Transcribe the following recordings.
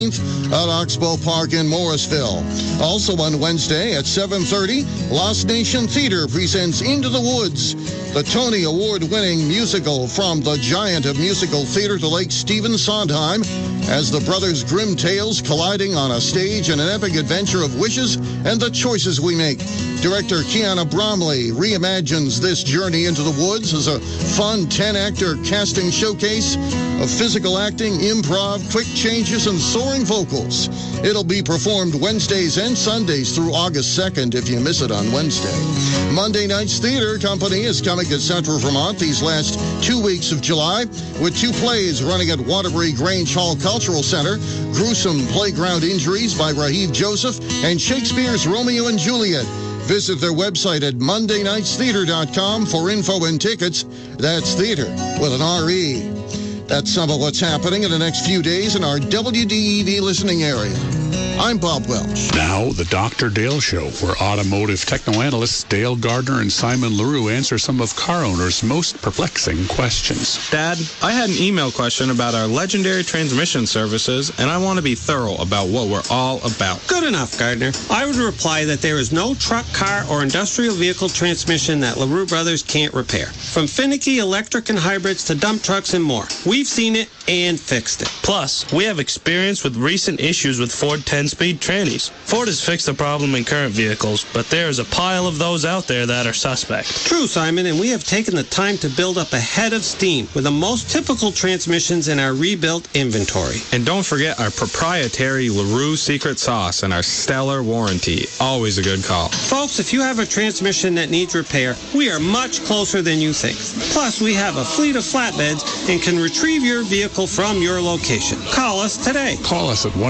at Oxbow Park in Morrisville. Also on Wednesday at 7:30, Lost Nation Theater presents Into the Woods, the Tony Award-winning musical from the giant of musical theater to Lake Stephen Sondheim, as the brothers Grimm tales colliding on a stage in an epic adventure of wishes and the choices we make. Director Kiana Bromley reimagines this journey into the woods as a fun 10-actor casting showcase of physical acting, improv, quick changes, and soaring vocals. It'll be performed Wednesdays and Sundays through August 2nd if you miss it on Wednesday. Monday Night's Theater Company is coming to Central Vermont these last 2 weeks of July with 2 plays running at Waterbury Grange Hall Cultural Center, Gruesome Playground Injuries by Raheem Joseph, and Shakespeare's Romeo and Juliet. Visit their website at mondaynightstheater.com for info and tickets. That's theater with an R-E. That's some of what's happening in the next few days in our WDEV listening area. I'm Bob Welch. Now, the Dr. Dale Show, where automotive techno-analysts Dale Gardner and Simon LaRue answer some of car owners' most perplexing questions. Dad, I had an email question about our legendary transmission services, and I want to be thorough about what we're all about. Good enough, Gardner. I would reply that there is no truck, car, or industrial vehicle transmission that LaRue Brothers can't repair. From finicky electric and hybrids to dump trucks and more. We've seen it and fixed it. Plus, we have experience with recent issues with Ford 10-speed trannies. Ford has fixed the problem in current vehicles, but there is a pile of those out there that are suspect. True, Simon, and we have taken the time to build up a head of steam with the most typical transmissions in our rebuilt inventory. And don't forget our proprietary LaRue secret sauce and our stellar warranty. Always a good call. Folks, if you have a transmission that needs repair, we are much closer than you think. Plus, we have a fleet of flatbeds and can retrieve your vehicle from your location. Call us today. Call us at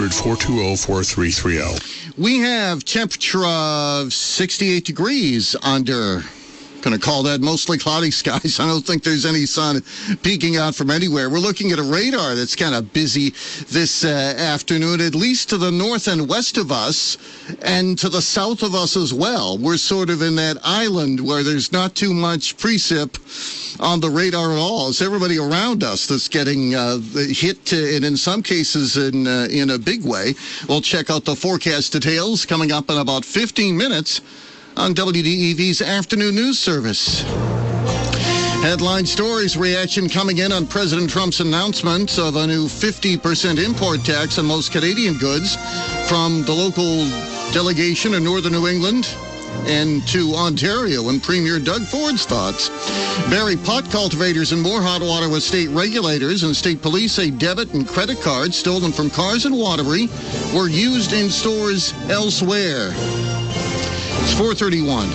1-800-420-4330. We have temperature of 68 degrees under. Going to call that mostly cloudy skies. I don't think there's any sun peeking out from anywhere. We're looking at a radar that's kind of busy this afternoon, at least to the north and west of us and to the south of us as well. We're sort of in that island where there's not too much precip on the radar at all. It's everybody around us that's getting hit, and in some cases in a big way. We'll check out the forecast details coming up in about 15 minutes on WDEV's Afternoon News Service. Headline stories, reaction coming in on President Trump's announcement of a new 50% import tax on most Canadian goods from the local delegation in northern New England and to Ontario, and Premier Doug Ford's thoughts. Bury pot cultivators and more hot water with state regulators, and state police say debit and credit cards stolen from cars in Waterbury were used in stores elsewhere. It's 4:31.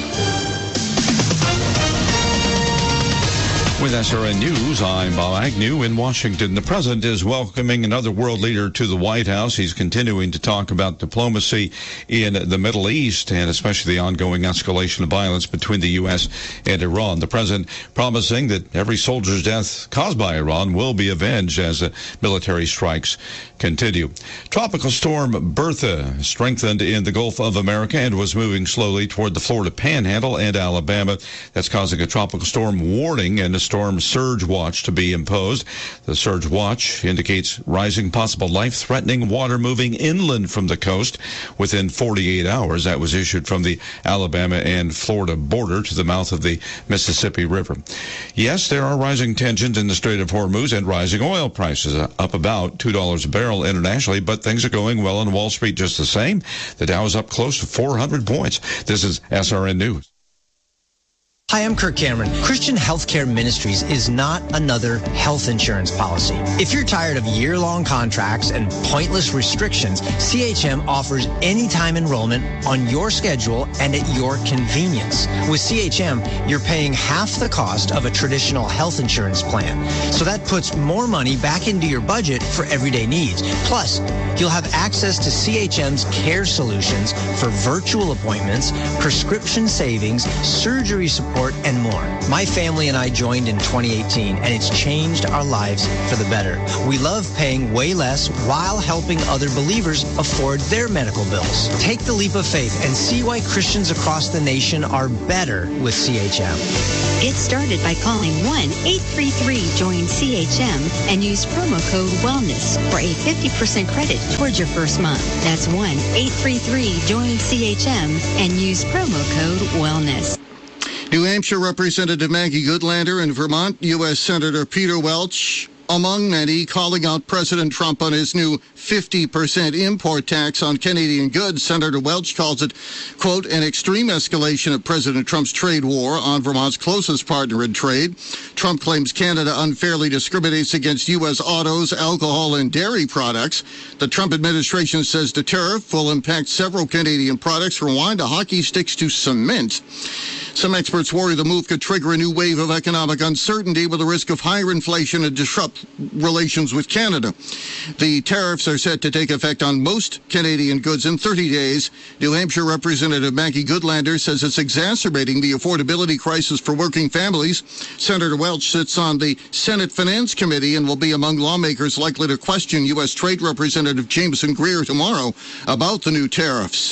With SRN News, I'm Bob Agnew in Washington. The president is welcoming another world leader to the White House. He's continuing to talk about diplomacy in the Middle East and especially the ongoing escalation of violence between the U.S. and Iran. The president promising that every soldier's death caused by Iran will be avenged as the military strikes continue. Tropical storm Bertha strengthened in the Gulf of America and was moving slowly toward the Florida Panhandle and Alabama. That's causing a tropical storm warning and a storm surge watch to be imposed. The surge watch indicates rising possible life-threatening water moving inland from the coast within 48 hours. That was issued from the Alabama and Florida border to the mouth of the Mississippi River. Yes, there are rising tensions in the Strait of Hormuz and rising oil prices, up about $2 a barrel internationally, but things are going well on Wall Street just the same. The Dow is up close to 400 points. This is SRN News. Hi, I'm Kirk Cameron. Christian Healthcare Ministries is not another health insurance policy. If you're tired of year-long contracts and pointless restrictions, CHM offers anytime enrollment on your schedule and at your convenience. With CHM, you're paying half the cost of a traditional health insurance plan. So that puts more money back into your budget for everyday needs. Plus, you'll have access to CHM's care solutions for virtual appointments, prescription savings, surgery support, and more. My family and I joined in 2018, and it's changed our lives for the better. We love paying way less while helping other believers afford their medical bills. Take the leap of faith and see why Christians across the nation are better with CHM. Get started by calling 1-833-JOIN-CHM and use promo code WELLNESS for a 50% credit towards your first month. That's 1-833-JOIN-CHM and use promo code WELLNESS. New Hampshire Representative Maggie Goodlander and Vermont U.S. Senator Peter Welch, among many, calling out President Trump on his new 50% import tax on Canadian goods. Senator Welch calls it, quote, an extreme escalation of President Trump's trade war on Vermont's closest partner in trade. Trump claims Canada unfairly discriminates against U.S. autos, alcohol, and dairy products. The Trump administration says the tariff will impact several Canadian products, from wine to hockey sticks to cement. Some experts worry the move could trigger a new wave of economic uncertainty with the risk of higher inflation and disrupt relations with Canada. The tariffs are set to take effect on most Canadian goods in 30 days. New Hampshire Representative Maggie Goodlander says it's exacerbating the affordability crisis for working families. Senator Welch sits on the Senate Finance Committee and will be among lawmakers likely to question U.S. Trade Representative Jameson Greer tomorrow about the new tariffs.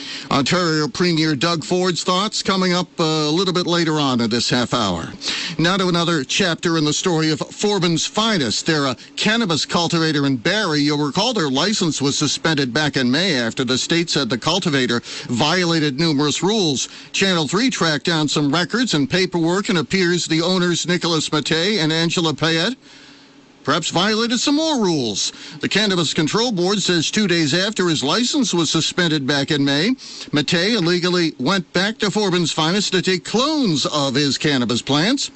Ontario Premier Doug Ford's thoughts coming up a little bit later on in this half hour. Now to another chapter in the story of Forbin's Finest. They're a cannabis cultivator in Barrie. You'll recall their license was suspended back in May after the state said the cultivator violated numerous rules. Channel 3 tracked down some records and paperwork, and appears the owners Nicholas Mattei and Angela Payette perhaps violated some more rules. The Cannabis Control Board says 2 days after his license was suspended back in May, Mattei illegally went back to Forbin's Finest to take clones of his cannabis plants.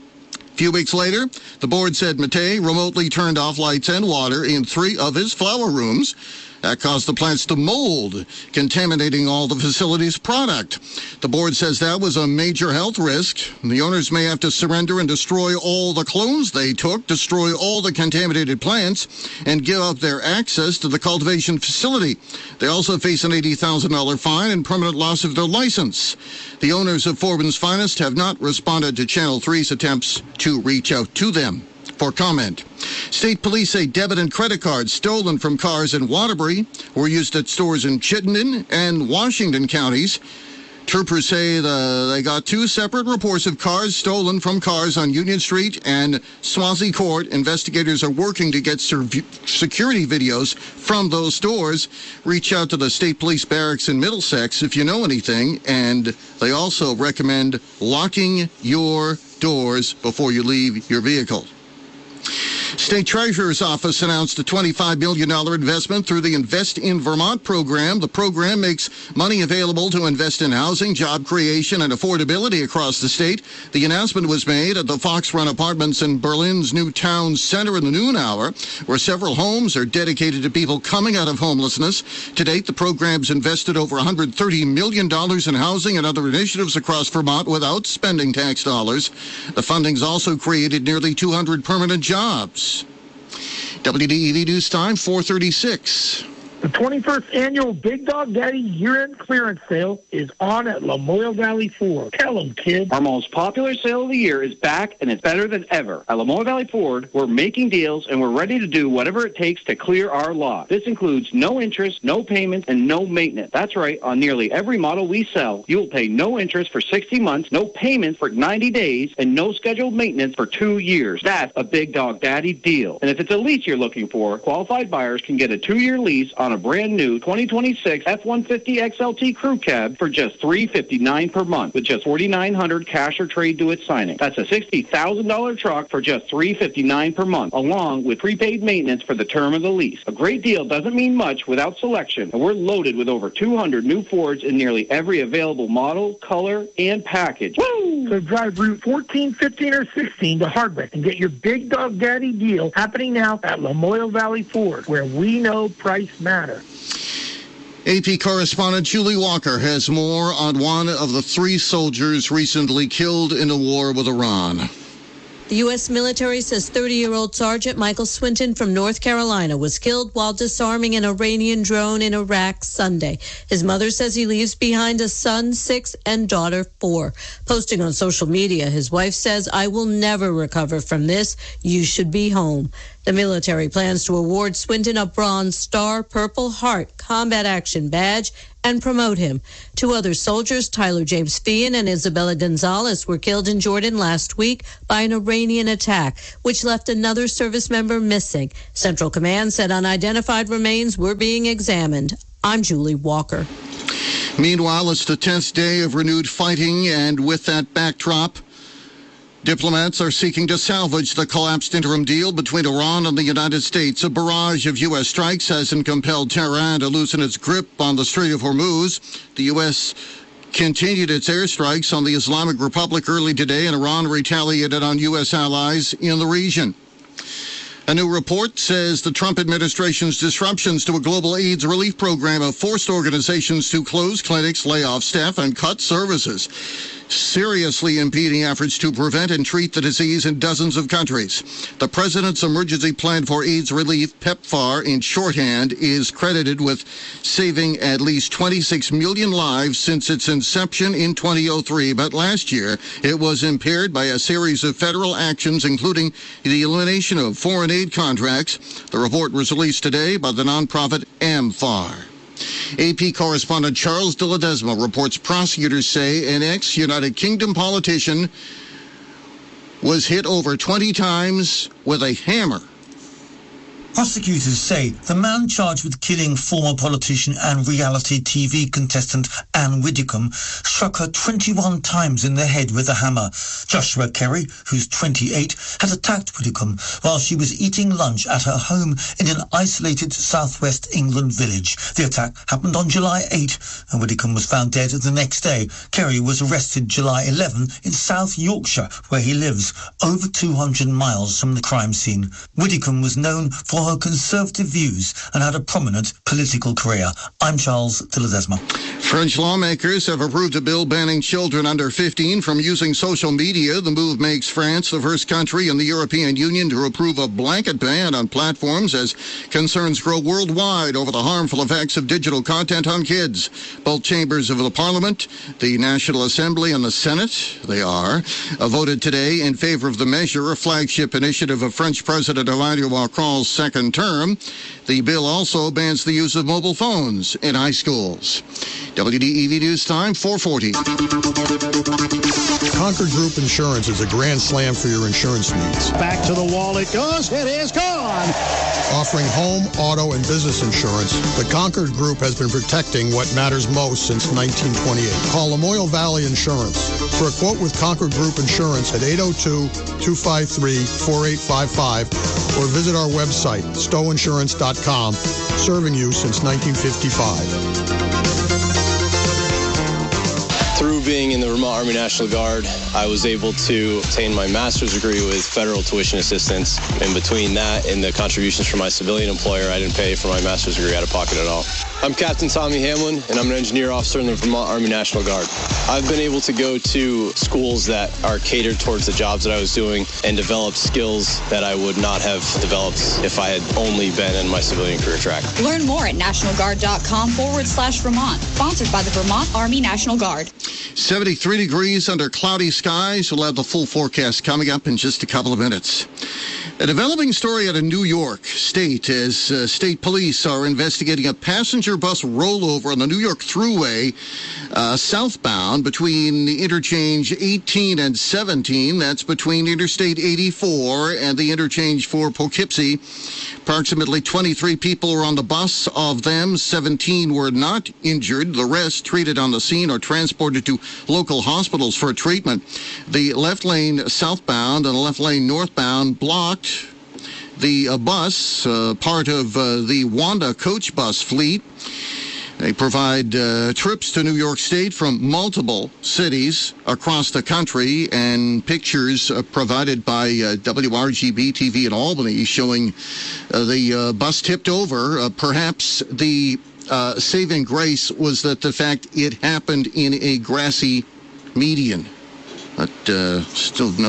A few weeks later, the board said Mattei remotely turned off lights and water in 3 of his flower rooms. That caused the plants to mold, contaminating all the facility's product. The board says that was a major health risk. The owners may have to surrender and destroy all the clones they took, destroy all the contaminated plants, and give up their access to the cultivation facility. They also face an $80,000 fine and permanent loss of their license. The owners of Forbin's Finest have not responded to Channel 3's attempts to reach out to them for comment. State police say debit and credit cards stolen from cars in Waterbury were used at stores in Chittenden and Washington counties. Troopers say they got 2 separate reports of cars stolen from cars on Union Street and Swansea Court. Investigators are working to get security videos from those stores. Reach out to the State Police Barracks in Middlesex if you know anything. And they also recommend locking your doors before you leave your vehicle. State Treasurer's Office announced a $25 million investment through the Invest in Vermont program. The program makes money available to invest in housing, job creation, and affordability across the state. The announcement was made at the Fox Run Apartments in Berlin's new town center in the noon hour, where several homes are dedicated to people coming out of homelessness. To date, the program's invested over $130 million in housing and other initiatives across Vermont without spending tax dollars. The funding's also created nearly 200 permanent jobs. WDEV News Time, 4:36. The 21st annual Big Dog Daddy year-end clearance sale is on at Lamoille Valley Ford. Tell them, kid. Our most popular sale of the year is back, and it's better than ever. At Lamoille Valley Ford, we're making deals, and we're ready to do whatever it takes to clear our lot. This includes no interest, no payments, and no maintenance. That's right. On nearly every model we sell, you'll pay no interest for 60 months, no payments for 90 days, and no scheduled maintenance for 2 years. That's a Big Dog Daddy deal. And if it's a lease you're looking for, qualified buyers can get a 2-year lease on a brand new 2026 F-150 XLT crew cab for just $359 per month with just $4,900 cash or trade due at signing. That's a $60,000 truck for just $359 per month, along with prepaid maintenance for the term of the lease. A great deal doesn't mean much without selection, and we're loaded with over 200 new Fords in nearly every available model, color, and package. Woo! So drive Route 14, 15, or 16 to Hardwick and get your Big Dog Daddy deal happening now at Lamoille Valley Ford, where we know price matters. AP correspondent Julie Walker has more on one of the 3 soldiers recently killed in a war with Iran. The U.S. military says 30-year-old Sergeant Michael Swinton from North Carolina was killed while disarming an Iranian drone in Iraq Sunday. His mother says he leaves behind a son, 6, and daughter, 4. Posting on social media, his wife says, "I will never recover from this. You should be home." The military plans to award Swinton a Bronze Star Purple Heart Combat Action Badge and promote him. 2 other soldiers, Tyler James Feehan and Isabella Gonzalez, were killed in Jordan last week by an Iranian attack, which left another service member missing. Central Command said unidentified remains were being examined. I'm Julie Walker. Meanwhile, it's the 10th day of renewed fighting, and with that backdrop, diplomats are seeking to salvage the collapsed interim deal between Iran and the United States. A barrage of U.S. strikes hasn't compelled Tehran to loosen its grip on the Strait of Hormuz. The U.S. continued its airstrikes on the Islamic Republic early today, and Iran retaliated on U.S. allies in the region. A new report says the Trump administration's disruptions to a global AIDS relief program have forced organizations to close clinics, lay off staff, and cut services, seriously impeding efforts to prevent and treat the disease in dozens of countries. The President's Emergency Plan for AIDS Relief, PEPFAR in shorthand, is credited with saving at least 26 million lives since its inception in 2003. But last year, it was impaired by a series of federal actions, including the elimination of foreign aid contracts. The report was released today by the nonprofit AMFAR. AP correspondent Charles de Ledesma reports prosecutors say an ex-United Kingdom politician was hit over 20 times with a hammer. Prosecutors say the man charged with killing former politician and reality TV contestant Anne Widdecombe struck her 21 times in the head with a hammer. Joshua Kerry, who's 28, had attacked Widdecombe while she was eating lunch at her home in an isolated southwest England village. The attack happened on July 8, and Widdecombe was found dead the next day. Kerry was arrested July 11 in South Yorkshire, where he lives, over 200 miles from the crime scene. Widdecombe was known for her conservative views and had a prominent political career. I'm Charles de Ledesma. French lawmakers have approved a bill banning children under 15 from using social media. The move makes France the first country in the European Union to approve a blanket ban on platforms as concerns grow worldwide over the harmful effects of digital content on kids. Both chambers of the Parliament, the National Assembly and the Senate, voted today in favor of the measure, a flagship initiative of French President Emmanuel Macron's second term. The bill also bans the use of mobile phones in high schools. WDEV News Time, 4:40. Concord Group Insurance is a grand slam for your insurance needs. Back to the wall it goes. It is gone. Offering home, auto, and business insurance, the Concord Group has been protecting what matters most since 1928. Call Lamoille Valley Insurance for a quote with Concord Group Insurance at 802-253-4855 or visit our website, stowinsurance.com, serving you since 1955. Through being in the Vermont Army National Guard, I was able to obtain my master's degree with federal tuition assistance. In between that and the contributions from my civilian employer, I didn't pay for my master's degree out of pocket at all. I'm Captain Tommy Hamlin, and I'm an engineer officer in the Vermont Army National Guard. I've been able to go to schools that are catered towards the jobs that I was doing and develop skills that I would not have developed if I had only been in my civilian career track. Learn more at nationalguard.com/Vermont. Sponsored by the Vermont Army National Guard. 73 degrees under cloudy skies. We'll have the full forecast coming up in just a couple of minutes. A developing story out of New York State as state police are investigating a passenger bus rollover on the New York Thruway southbound between the interchange 18 and 17. That's between Interstate 84 and the interchange for Poughkeepsie. Approximately 23 people were on the bus. Of them, 17 were not injured. The rest treated on the scene or transported to local hospitals for treatment. The left lane southbound and the left lane northbound blocked. The bus, part of the Wanda coach bus fleet. They provide trips to New York State from multiple cities across the country, and pictures provided by WRGB TV in Albany showing the bus tipped over. Perhaps the saving grace was that the fact it happened in a grassy median. But still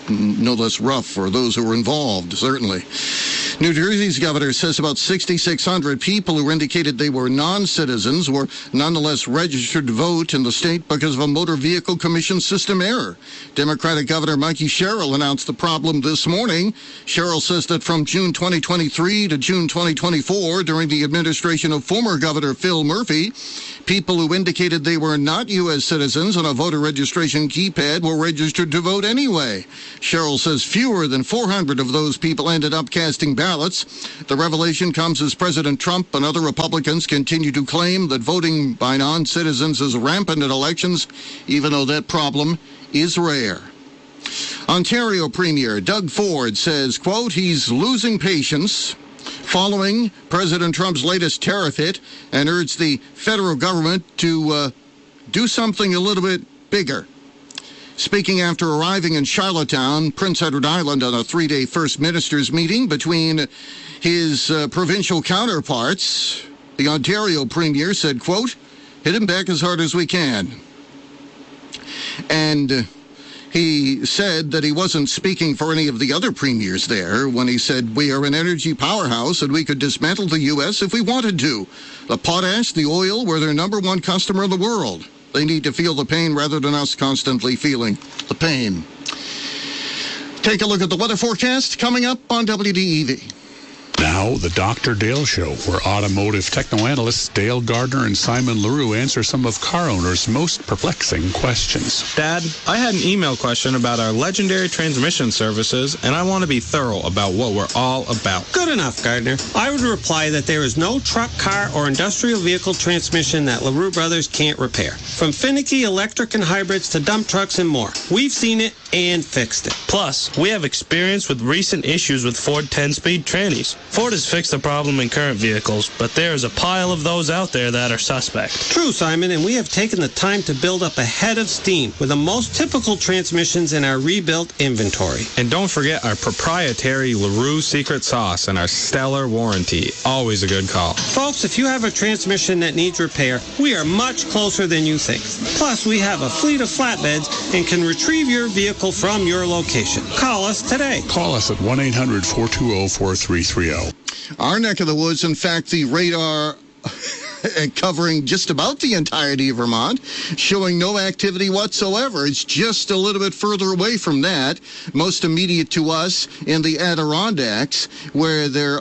no less rough for those who were involved, certainly. New Jersey's governor says about 6,600 people who indicated they were non-citizens were nonetheless registered to vote in the state because of a motor vehicle commission system error. Democratic Governor Mikey Sherrill announced the problem this morning. Sherrill says that from June 2023 to June 2024, during the administration of former Governor Phil Murphy, people who indicated they were not U.S. citizens on a voter registration keypad were registered to vote anyway. Sherrill says fewer than 400 of those people ended up casting ballots. The revelation comes as President Trump and other Republicans continue to claim that voting by non-citizens is rampant in elections, even though that problem is rare. Ontario Premier Doug Ford says, quote, he's losing patience following President Trump's latest tariff hit and urged the federal government to do something a little bit bigger. Speaking after arriving in Charlottetown, Prince Edward Island, on a three-day First Ministers meeting between his provincial counterparts, the Ontario Premier said, quote, hit him back as hard as we can. And he said that he wasn't speaking for any of the other premiers there when he said, we are an energy powerhouse and we could dismantle the U.S. if we wanted to. The potash, the oil, we're their number one customer in the world. They need to feel the pain rather than us constantly feeling the pain. Take a look at the weather forecast coming up on WDEV. Now, the Dr. Dale Show, where automotive techno-analysts Dale Gardner and Simon LaRue answer some of car owners' most perplexing questions. Dad, I had an email question about our legendary transmission services, and I want to be thorough about what we're all about. Good enough, Gardner. I would reply that there is no truck, car, or industrial vehicle transmission that LaRue Brothers can't repair. From finicky electric and hybrids to dump trucks and more. We've seen it and fixed it. Plus, we have experience with recent issues with Ford 10-speed trannies. Ford has fixed the problem in current vehicles, but there is a pile of those out there that are suspect. True, Simon, and we have taken the time to build up a head of steam with the most typical transmissions in our rebuilt inventory. And don't forget our proprietary LaRue secret sauce and our stellar warranty. Always a good call. Folks, if you have a transmission that needs repair, we are much closer than you think. Plus, we have a fleet of flatbeds and can retrieve your vehicle from your location. Call us today. Call us at 1-800-420-4330. Our neck of the woods, in fact, the radar covering just about the entirety of Vermont, showing no activity whatsoever. It's just a little bit further away from that, most immediate to us in the Adirondacks, where there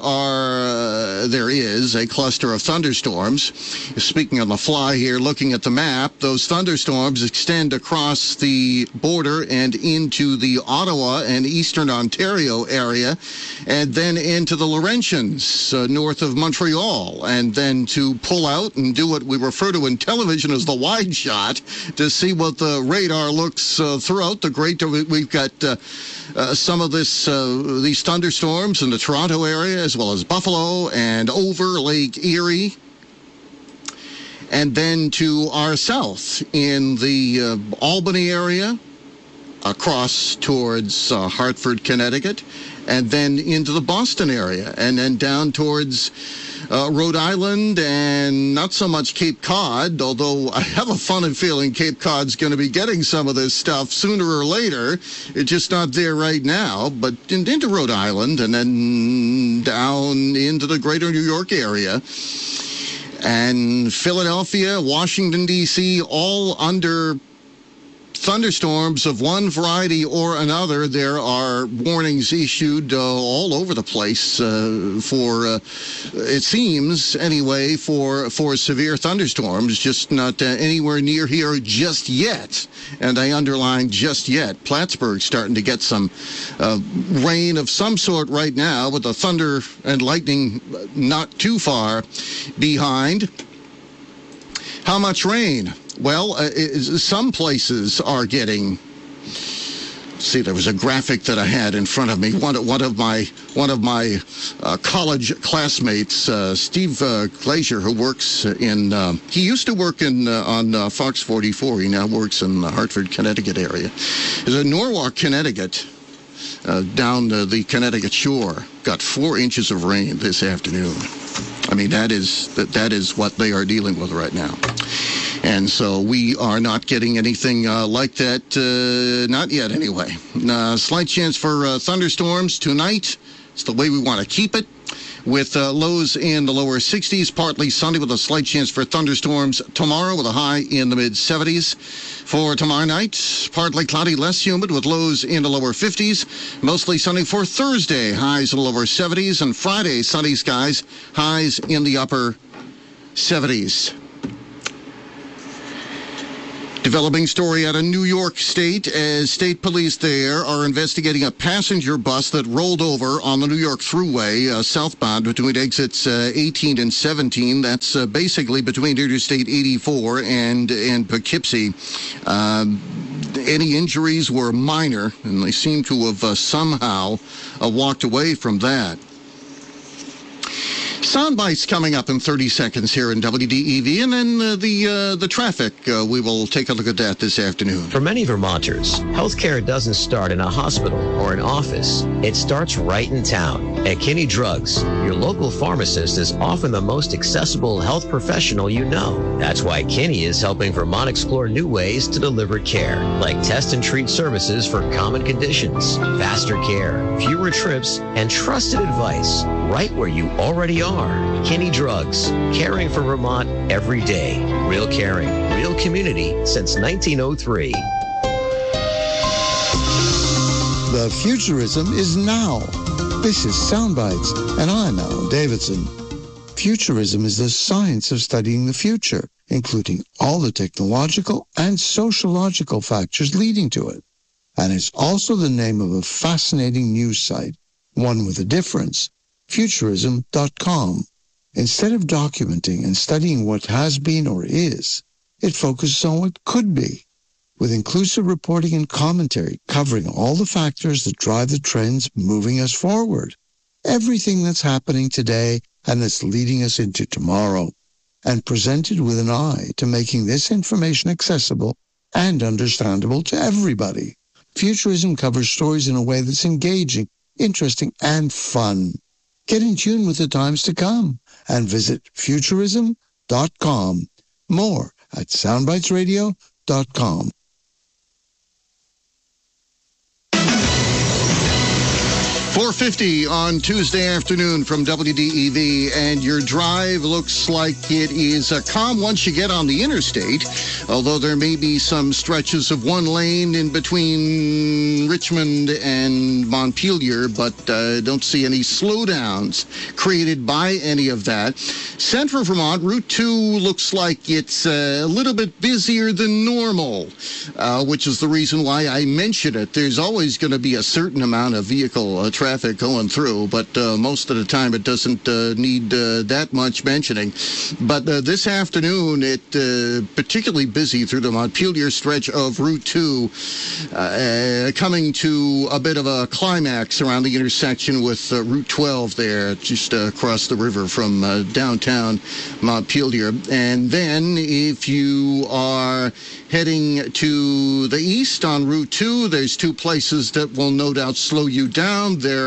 is a cluster of thunderstorms. Speaking on the fly here, looking at the map, those thunderstorms extend across the border and into the Ottawa and eastern Ontario area, and then into the Laurentians, north of Montreal, and then to pull out and do what we refer to in television as the wide shot to see what the radar looks throughout the great. We've got some of these thunderstorms in the Toronto area, as well as Buffalo and over Lake Erie, and then to our south in the Albany area, across towards Hartford, Connecticut, and then into the Boston area, and then down towards Rhode Island and not so much Cape Cod, although I have a funny feeling Cape Cod's going to be getting some of this stuff sooner or later. It's just not there right now, but into Rhode Island and then down into the greater New York area. And Philadelphia, Washington, D.C., all under thunderstorms of one variety or another. There are warnings issued all over the place for, it seems anyway, for severe thunderstorms, just not anywhere near here just yet. And I underline just yet. Plattsburgh's starting to get some rain of some sort right now, with the thunder and lightning not too far behind. How much rain? Well, some places are getting. See, there was a graphic that I had in front of me. One of my college classmates, Steve Glazier, who works in. He used to work on Fox 44. He now works in the Hartford, Connecticut area. Is in Norwalk, Connecticut, down the Connecticut shore. Got 4 inches of rain this afternoon. I mean, that is what they are dealing with right now. And so we are not getting anything like that, not yet anyway. Slight chance for thunderstorms tonight. It's the way we want to keep it. With lows in the lower 60s, partly sunny with a slight chance for thunderstorms tomorrow with a high in the mid-70s. For tomorrow night, partly cloudy, less humid with lows in the lower 50s. Mostly sunny for Thursday, highs in the lower 70s. And Friday, sunny skies, highs in the upper 70s. Developing story out of New York State as state police there are investigating a passenger bus that rolled over on the New York Thruway southbound between exits 18 and 17. That's basically between Interstate 84 and Poughkeepsie. Any injuries were minor, and they seem to have somehow walked away from that. Soundbites coming up in 30 seconds here in WDEV, and then the traffic. We will take a look at that this afternoon. For many Vermonters, healthcare doesn't start in a hospital or an office. It starts right in town. At Kinney Drugs, your local pharmacist is often the most accessible health professional you know. That's why Kinney is helping Vermont explore new ways to deliver care, like test and treat services for common conditions, faster care, fewer trips, and trusted advice right where you already are. Kinney Drugs, caring for Vermont every day. Real caring, real community since 1903. The futurism is now. This is Soundbites, and I'm Alan Davidson. Futurism is the science of studying the future, including all the technological and sociological factors leading to it. And it's also the name of a fascinating news site, one with a difference. Futurism.com. Instead of documenting and studying what has been or is, it focuses on what could be, with inclusive reporting and commentary covering all the factors that drive the trends moving us forward, everything that's happening today and that's leading us into tomorrow, and presented with an eye to making this information accessible and understandable to everybody. Futurism covers stories in a way that's engaging, interesting, and fun. Get in tune with the times to come and visit Futurism.com. More at SoundbitesRadio.com. 4:50 on Tuesday afternoon from WDEV, and your drive looks like it is calm once you get on the interstate, although there may be some stretches of one lane in between Richmond and Montpelier, but don't see any slowdowns created by any of that. Central Vermont, Route 2 looks like it's a little bit busier than normal, which is the reason why I mention it. There's always going to be a certain amount of vehicle traffic going through, but most of the time it doesn't need that much mentioning. But this afternoon, it particularly busy through the Montpelier stretch of Route 2, coming to a bit of a climax around the intersection with Route 12 there, just across the river from downtown Montpelier. And then if you are heading to the east on Route 2, there's two places that will no doubt slow you down. There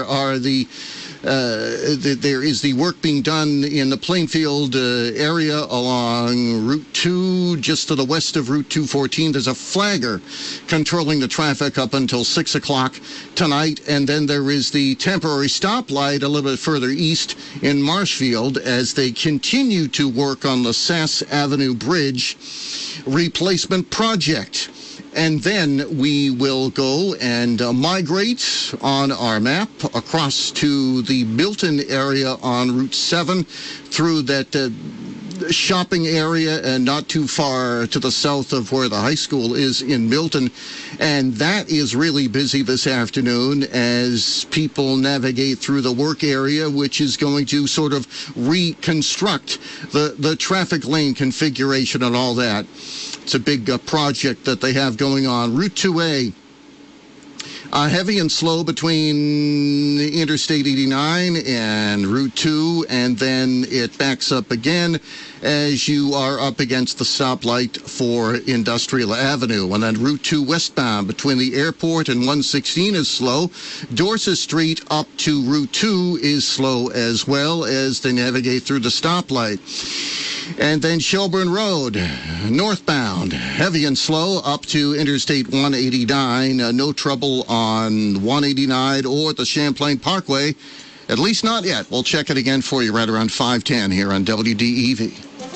is the work being done in the Plainfield area along Route 2, just to the west of Route 214. There's a flagger controlling the traffic up until 6 o'clock tonight. And then there is the temporary stoplight a little bit further east in Marshfield as they continue to work on the Sass Avenue Bridge replacement project. And then we will go and migrate on our map across to the Milton area on Route 7 through that shopping area and not too far to the south of where the high school is in Milton. And that is really busy this afternoon as people navigate through the work area, which is going to sort of reconstruct the traffic lane configuration and all that. It's a big project that they have going on. Route 2A, heavy and slow between Interstate 89 and Route 2, and then it backs up again as you are up against the stoplight for Industrial Avenue. And then Route 2 westbound between the airport and 116 is slow. Dorset Street up to Route 2 is slow as well as they navigate through the stoplight. And then Shelburne Road, northbound, heavy and slow up to Interstate 189. No trouble on 189 or the Champlain Parkway. At least not yet. We'll check it again for you right around 5:10 here on WDEV.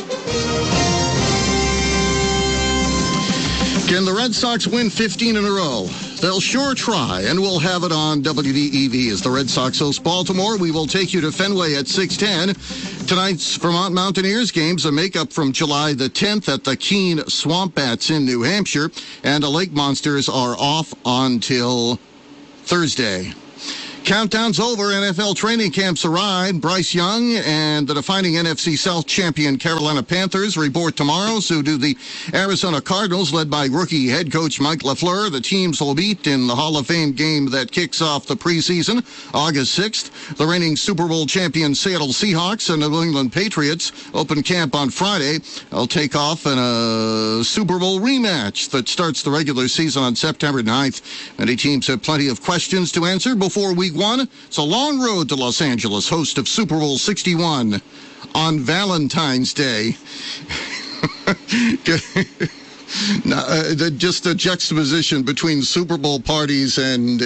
Can the Red Sox win 15 in a row? They'll sure try, and we'll have it on WDEV as the Red Sox host Baltimore. We will take you to Fenway at 6:10. Tonight's Vermont Mountaineers game's a makeup from July the 10th at the Keene Swamp Bats in New Hampshire, and the Lake Monsters are off until Thursday. Countdown's over. NFL training camps arrived. Bryce Young and the defining NFC South champion Carolina Panthers report tomorrow. So do the Arizona Cardinals, led by rookie head coach Mike LaFleur. The teams will meet in the Hall of Fame game that kicks off the preseason August 6th. The reigning Super Bowl champion Seattle Seahawks and the New England Patriots open camp on Friday. They'll take off in a Super Bowl rematch that starts the regular season on September 9th. Many teams have plenty of questions to answer before Week 1. It's a long road to Los Angeles, host of Super Bowl 61 on Valentine's Day. Just the juxtaposition between Super Bowl parties and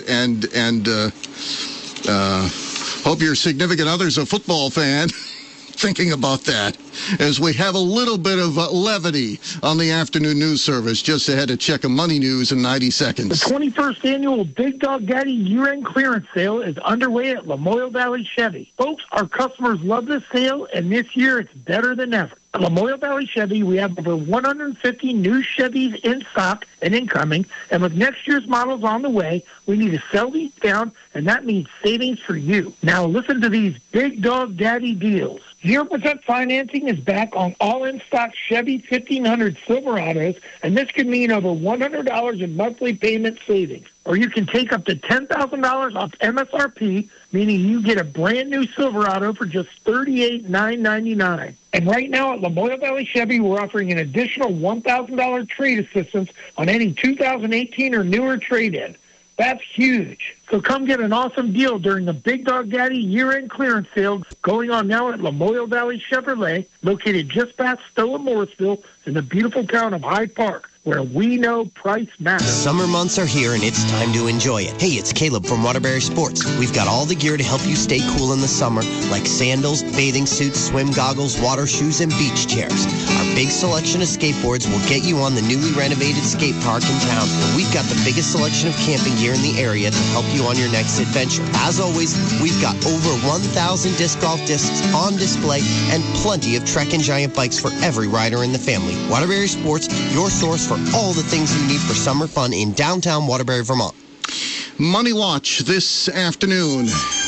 hope your significant other's a football fan. Thinking about that as we have a little bit of levity on the afternoon news service just ahead of Check of Money News in 90 seconds. The 21st annual Big Dog Daddy year-end clearance sale is underway at Lamoille Valley Chevy. Folks, our customers love this sale, and this year it's better than ever. At Lamoille Valley Chevy, we have over 150 new Chevys in stock and incoming, and with next year's models on the way, we need to sell these down, and that means savings for you. Now listen to these Big Dog Daddy deals. 0% financing is back on all in-stock Chevy 1500 Silverados, and this could mean over $100 in monthly payment savings. Or you can take up to $10,000 off MSRP, meaning you get a brand new Silverado for just $38,999. And right now at Lamoille Valley Chevy, we're offering an additional $1,000 trade assistance on any 2018 or newer trade-in. That's huge. So come get an awesome deal during the Big Dog Daddy year-end clearance sale going on now at Lamoille Valley Chevrolet, located just past Stowe and Morrisville in the beautiful town of Hyde Park, where we know price matters. Summer months are here and it's time to enjoy it. Hey, it's Caleb from Waterbury Sports. We've got all the gear to help you stay cool in the summer, like sandals, bathing suits, swim goggles, water shoes, and beach chairs. Our big selection of skateboards will get you on the newly renovated skate park in town. We've got the biggest selection of camping gear in the area to help you on your next adventure. As always, we've got over 1,000 disc golf discs on display and plenty of Trek and Giant bikes for every rider in the family. Waterbury Sports, your source for all the things you need for summer fun in downtown Waterbury, Vermont. Money Watch this afternoon,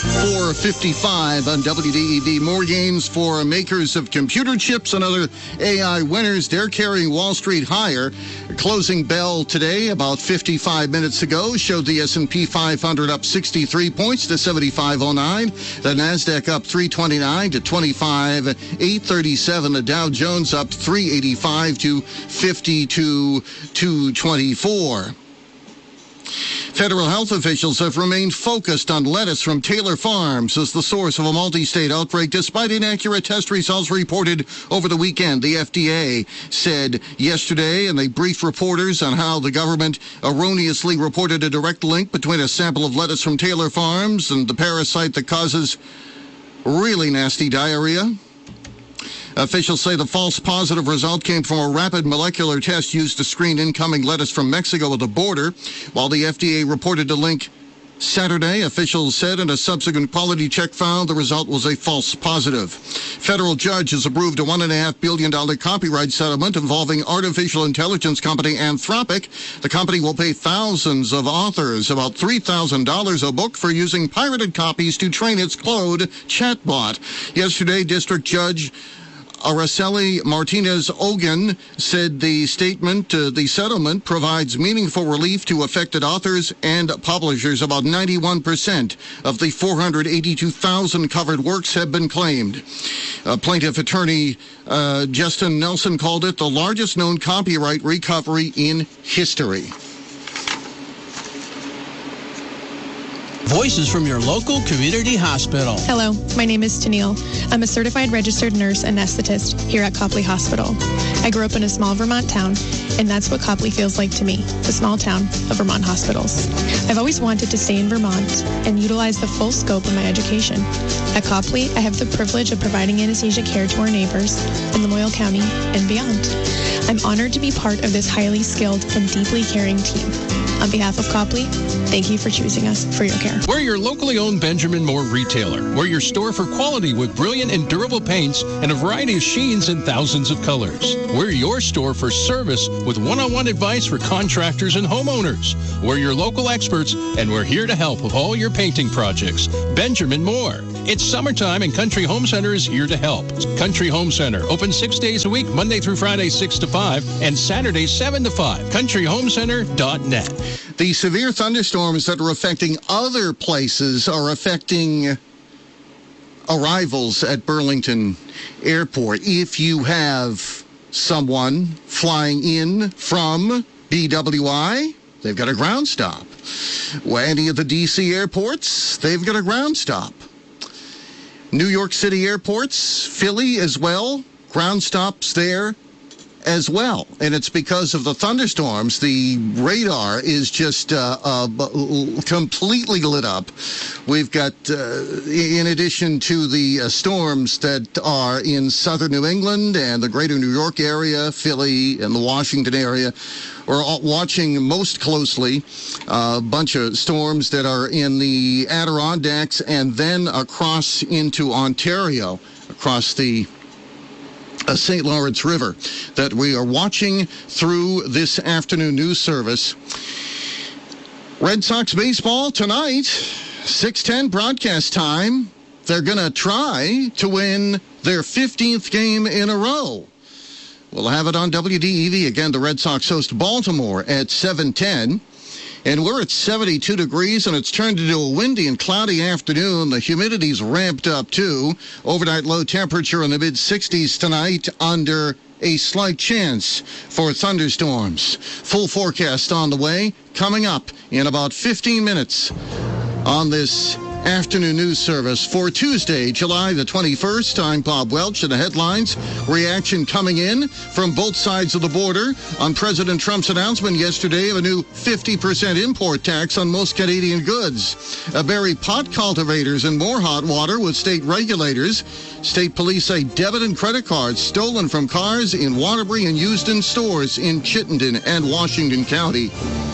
4:55 on WDEV. More gains for makers of computer chips and other AI winners. They're carrying Wall Street higher. Closing bell today, about 55 minutes ago, showed the S&P 500 up 63 points to 7509. The NASDAQ up 329 to 25,837. The Dow Jones up 385 to 52,224. Federal health officials have remained focused on lettuce from Taylor Farms as the source of a multi-state outbreak, despite inaccurate test results reported over the weekend. The FDA said yesterday, and they briefed reporters on how the government erroneously reported a direct link between a sample of lettuce from Taylor Farms and the parasite that causes really nasty diarrhea. Officials say the false positive result came from a rapid molecular test used to screen incoming lettuce from Mexico at the border. While the FDA reported the link Saturday, officials said, and a subsequent quality check found the result was a false positive. Federal judge has approved a $1.5 billion copyright settlement involving artificial intelligence company Anthropic. The company will pay thousands of authors about $3,000 a book for using pirated copies to train its Claude chatbot. Yesterday, District Judge Araceli Martinez-Ogun said the settlement provides meaningful relief to affected authors and publishers. About 91% of the 482,000 covered works have been claimed. Plaintiff attorney Justin Nelson called it the largest known copyright recovery in history. Voices from your local community hospital. Hello, my name is Tennille. I'm a certified registered nurse anesthetist here at Copley Hospital. I grew up in a small Vermont town, and that's what Copley feels like to me, the small town of Vermont hospitals. I've always wanted to stay in Vermont and utilize the full scope of my education. At Copley, I have the privilege of providing anesthesia care to our neighbors in Lamoille County and beyond. I'm honored to be part of this highly skilled and deeply caring team. On behalf of Copley, thank you for choosing us for your care. We're your locally owned Benjamin Moore retailer. We're your store for quality with brilliant and durable paints and a variety of sheens in thousands of colors. We're your store for service with one-on-one advice for contractors and homeowners. We're your local experts, and we're here to help with all your painting projects. Benjamin Moore. It's summertime, and Country Home Center is here to help. Country Home Center, open 6 days a week, Monday through Friday, 6 to 5, and Saturday, 7 to 5. CountryHomeCenter.net. The severe thunderstorms that are affecting other places are affecting arrivals at Burlington Airport. If you have someone flying in from BWI, they've got a ground stop. Any of the D.C. airports, they've got a ground stop. New York City airports, Philly as well, ground stops there as well. And it's because of the thunderstorms. The radar is just completely lit up. We've got, in addition to the storms that are in southern New England and the greater New York area, Philly and the Washington area, we're watching most closely a bunch of storms that are in the Adirondacks and then across into Ontario, across the St. Lawrence River, that we are watching through this afternoon news service. Red Sox baseball tonight, 6:10 broadcast time. They're going to try to win their 15th game in a row. We'll have it on WDEV. Again, the Red Sox host Baltimore at 7:10. And we're at 72 degrees, and it's turned into a windy and cloudy afternoon. The humidity's ramped up, too. Overnight low temperature in the mid-60s tonight, under a slight chance for thunderstorms. Full forecast on the way, coming up in about 15 minutes on this afternoon news service for Tuesday, July the 21st. I'm Bob Welch, and the headlines. Reaction coming in from both sides of the border on President Trump's announcement yesterday of a new 50% import tax on most Canadian goods. Bury pot cultivators in more hot water with state regulators. State police say debit and credit cards stolen from cars in Waterbury and used in stores in Chittenden and Washington County.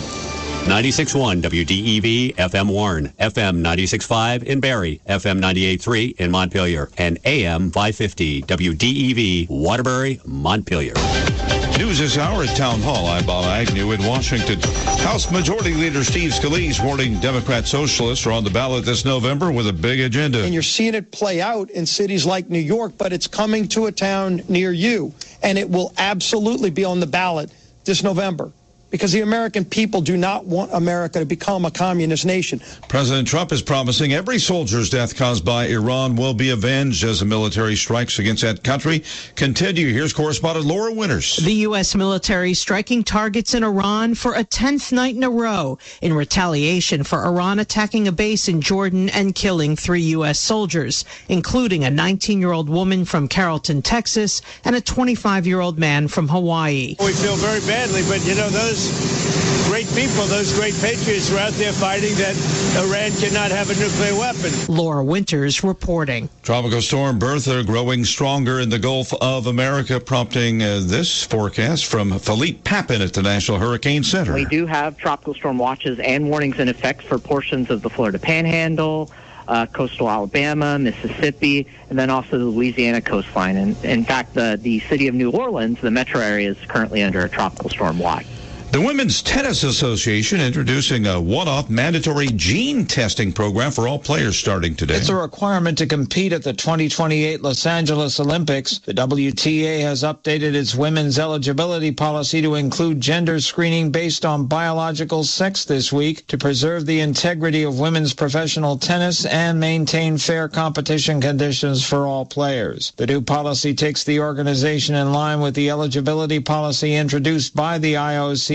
96.1 WDEV, FM Warren, FM 96.5 in Barrie, FM 98.3 in Montpelier, and AM 550 WDEV, Waterbury, Montpelier. News this hour at Town Hall. I'm Bob Agnew in Washington. House Majority Leader Steve Scalise warning Democrat socialists are on the ballot this November with a big agenda. And you're seeing it play out in cities like New York, but it's coming to a town near you, and it will absolutely be on the ballot this November. Because the American people do not want America to become a communist nation. President Trump is promising every soldier's death caused by Iran will be avenged as the military strikes against that country continue. Here's correspondent Laura Winters. The U.S. military striking targets in Iran for a 10th night in a row in retaliation for Iran attacking a base in Jordan and killing 3 U.S. soldiers, including a 19-year-old woman from Carrollton, Texas, and a 25-year-old man from Hawaii. We feel very badly, but those great people, those great patriots were out there fighting that Iran cannot have a nuclear weapon. Laura Winters reporting. Tropical storm Bertha growing stronger in the Gulf of America, prompting this forecast from Philippe Papin at the National Hurricane Center. We do have tropical storm watches and warnings in effect for portions of the Florida Panhandle, coastal Alabama, Mississippi, and then also the Louisiana coastline. And in fact, the city of New Orleans, the metro area, is currently under a tropical storm watch. The Women's Tennis Association introducing a one-off mandatory gene testing program for all players starting today. It's a requirement to compete at the 2028 Los Angeles Olympics. The WTA has updated its women's eligibility policy to include gender screening based on biological sex this week to preserve the integrity of women's professional tennis and maintain fair competition conditions for all players. The new policy takes the organization in line with the eligibility policy introduced by the IOC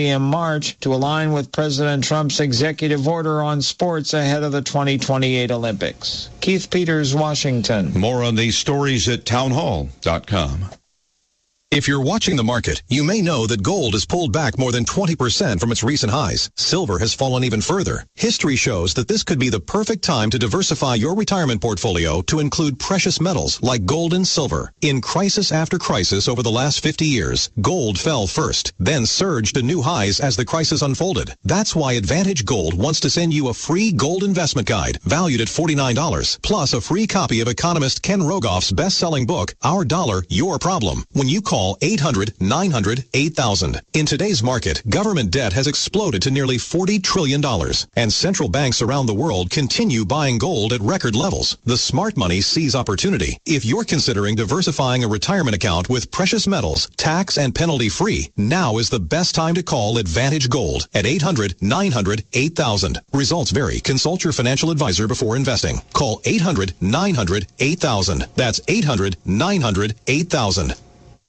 in March to align with President Trump's executive order on sports ahead of the 2028 Olympics. Keith Peters, Washington. More on these stories at townhall.com. If you're watching the market, you may know that gold has pulled back more than 20% from its recent highs. Silver has fallen even further. History shows that this could be the perfect time to diversify your retirement portfolio to include precious metals like gold and silver. In crisis after crisis over the last 50 years, gold fell first, then surged to new highs as the crisis unfolded. That's why Advantage Gold wants to send you a free gold investment guide valued at $49, plus a free copy of economist Ken Rogoff's best-selling book, Our Dollar, Your Problem, when you call 800-900-8000. In today's market, government debt has exploded to nearly $40 trillion, and central banks around the world continue buying gold at record levels. The smart money sees opportunity. If you're considering diversifying a retirement account with precious metals, tax and penalty free, now is the best time to call Advantage Gold at 800-900-8000. Results vary. Consult your financial advisor before investing. Call 800-900-8000. That's 800-900-8000.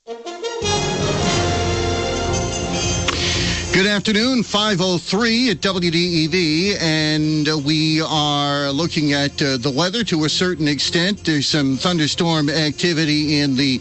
Good afternoon, 5:03 at WDEV, and we are looking at the weather to a certain extent. There's some thunderstorm activity in the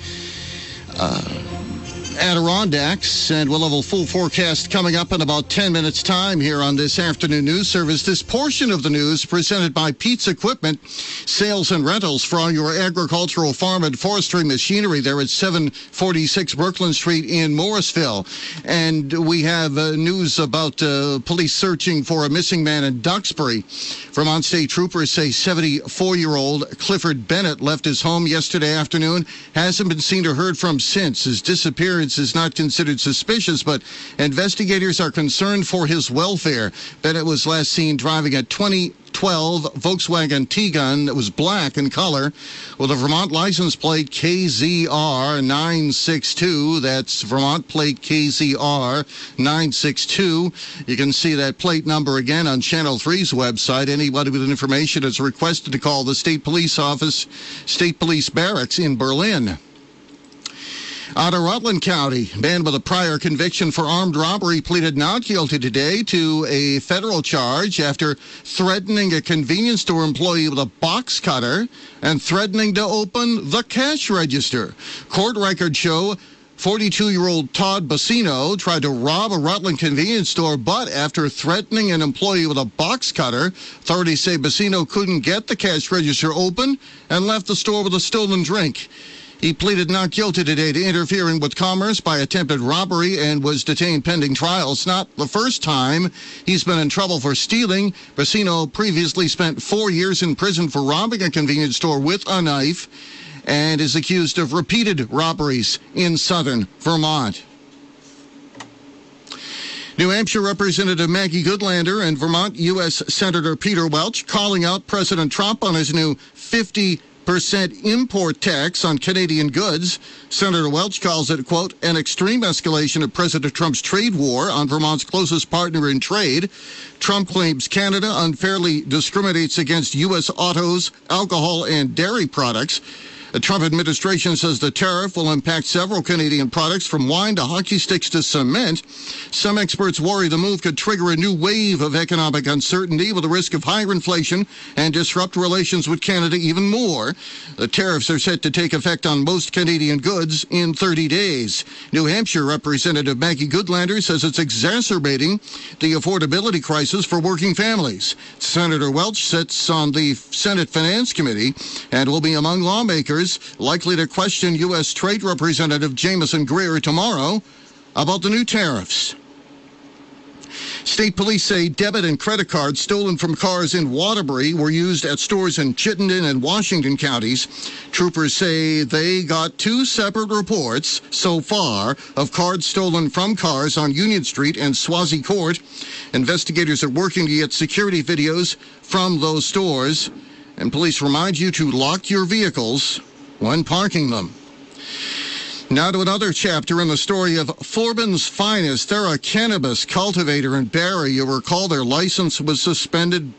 Adirondacks, and we'll have a full forecast coming up in about 10 minutes' time here on this afternoon news service. This portion of the news presented by Pete's Equipment, sales and rentals for all your agricultural, farm, and forestry machinery. They're at 746 Brooklyn Street in Morrisville. And we have news about police searching for a missing man in Duxbury. Vermont State Troopers say 74-year-old Clifford Bennett left his home yesterday afternoon, hasn't been seen or heard from since. His disappearance is not considered suspicious, but investigators are concerned for his welfare. Bennett was last seen driving a 2012 Volkswagen Tiguan that was black in color with a Vermont license plate KZR 962. That's Vermont plate KZR 962. You can see that plate number again on Channel 3's website. Anybody with information is requested to call the State Police Office, State Police Barracks in Berlin. Out of Rutland County, man with a prior conviction for armed robbery pleaded not guilty today to a federal charge after threatening a convenience store employee with a box cutter and threatening to open the cash register. Court records show 42-year-old Todd Bassino tried to rob a Rutland convenience store, but after threatening an employee with a box cutter, authorities say Bassino couldn't get the cash register open and left the store with a stolen drink. He pleaded not guilty today to interfering with commerce by attempted robbery and was detained pending trial. It's not the first time he's been in trouble for stealing. Bassino previously spent 4 years in prison for robbing a convenience store with a knife and is accused of repeated robberies in southern Vermont. New Hampshire Representative Maggie Goodlander and Vermont U.S. Senator Peter Welch calling out President Trump on his new 50% import tax on Canadian goods. Senator Welch calls it, quote, an extreme escalation of President Trump's trade war on Vermont's closest partner in trade. Trump claims Canada unfairly discriminates against U.S. autos, alcohol, and dairy products. The Trump administration says the tariff will impact several Canadian products, from wine to hockey sticks to cement. Some experts worry the move could trigger a new wave of economic uncertainty with a risk of higher inflation and disrupt relations with Canada even more. The tariffs are set to take effect on most Canadian goods in 30 days. New Hampshire Representative Maggie Goodlander says it's exacerbating the affordability crisis for working families. Senator Welch sits on the Senate Finance Committee and will be among lawmakers likely to question U.S. Trade Representative Jamieson Greer tomorrow about the new tariffs. State police say debit and credit cards stolen from cars in Waterbury were used at stores in Chittenden and Washington counties. Troopers say they got 2 separate reports so far of cards stolen from cars on Union Street and Swazi Court. Investigators are working to get security videos from those stores, and police remind you to lock your vehicles when parking them. Now to another chapter in the story of Forbin's Finest. They're a cannabis cultivator in Barrie. You'll recall their license was suspended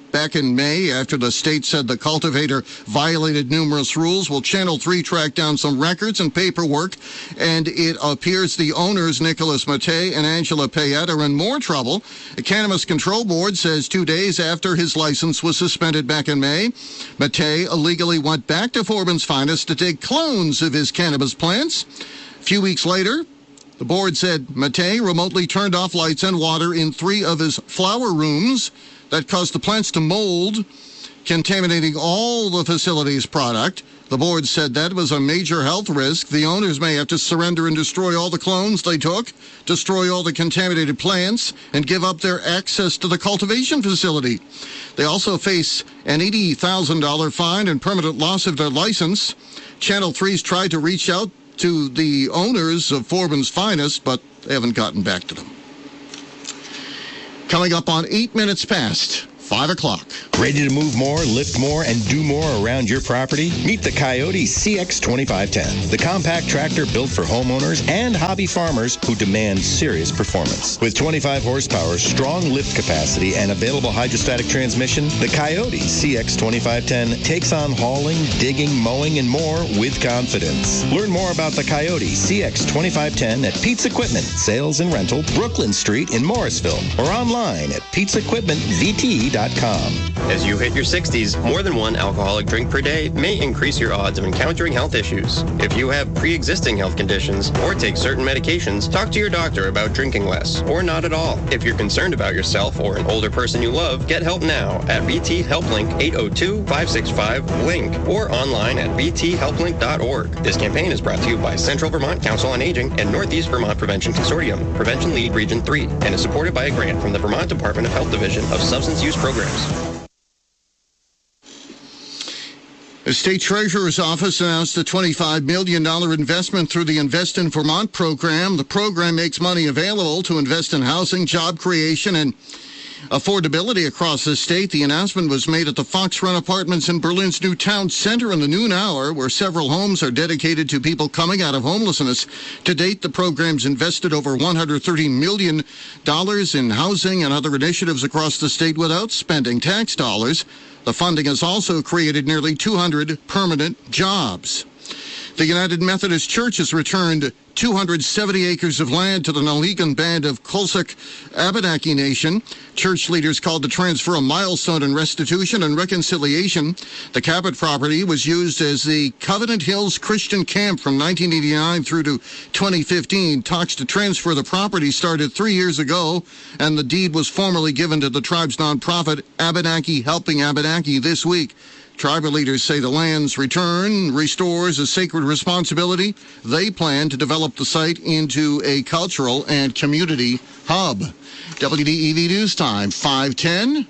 back in May after the state said the cultivator violated numerous rules. Well, Channel 3 tracked down some records and paperwork, and it appears the owners, Nicholas Mattei and Angela Payette, are in more trouble. The Cannabis Control Board says 2 days after his license was suspended back in May, Mattei illegally went back to Forbin's Finest to take clones of his cannabis plants. A few weeks later, the board said Mattei remotely turned off lights and water in 3 of his flower rooms. That caused the plants to mold, contaminating all the facility's product. The board said that was a major health risk. The owners may have to surrender and destroy all the clones they took, destroy all the contaminated plants, and give up their access to the cultivation facility. They also face an $80,000 fine and permanent loss of their license. Channel 3's tried to reach out to the owners of Forbin's Finest, but they haven't gotten back to them. Coming up on 8 minutes past 5 o'clock. Ready to move more, lift more, and do more around your property? Meet the Coyote CX2510, the compact tractor built for homeowners and hobby farmers who demand serious performance. With 25 horsepower, strong lift capacity, and available hydrostatic transmission, the Coyote CX2510 takes on hauling, digging, mowing, and more with confidence. Learn more about the Coyote CX2510 at Pete's Equipment, Sales and Rental, Brooklyn Street in Morrisville, or online at pete'sequipmentvt.com. As you hit your 60s, more than one alcoholic drink per day may increase your odds of encountering health issues. If you have pre-existing health conditions or take certain medications, talk to your doctor about drinking less or not at all. If you're concerned about yourself or an older person you love, get help now at VT HelpLink 802-565-LINK or online at vthelplink.org. This campaign is brought to you by Central Vermont Council on Aging and Northeast Vermont Prevention Consortium, Prevention Lead Region 3, and is supported by a grant from the Vermont Department of Health Division of Substance Use Programs. The State Treasurer's Office announced a $25 million investment through the Invest in Vermont program. The program makes money available to invest in housing, job creation, and affordability across the state. The announcement was made at the Fox Run Apartments in Berlin's new town center in the noon hour, where several homes are dedicated to people coming out of homelessness. To date, the program's invested over $130 million in housing and other initiatives across the state without spending tax dollars. The funding has also created nearly 200 permanent jobs. The United Methodist Church has returned 270 acres of land to the Nulhegan Band of Kulsuk Abenaki Nation. Church leaders called the transfer a milestone in restitution and reconciliation. The Cabot property was used as the Covenant Hills Christian Camp from 1989 through to 2015. Talks to transfer the property started 3 years ago, and the deed was formally given to the tribe's nonprofit Abenaki Helping Abenaki this week. Tribal leaders say the land's return restores a sacred responsibility. They plan to develop the site into a cultural and community hub. WDEV News Time, 5:10.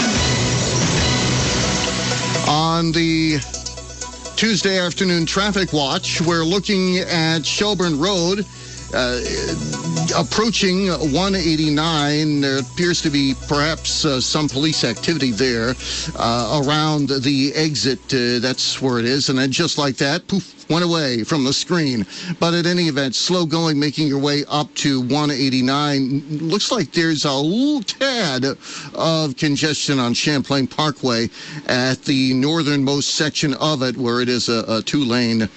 On the Tuesday afternoon traffic watch, we're looking at Shelburne Road. Approaching 189, there appears to be perhaps some police activity there around the exit. That's where it is. And then just like that, poof, went away from the screen. But at any event, slow going, making your way up to 189. Looks like there's a little tad of congestion on Champlain Parkway at the northernmost section of it, where it is a two-lane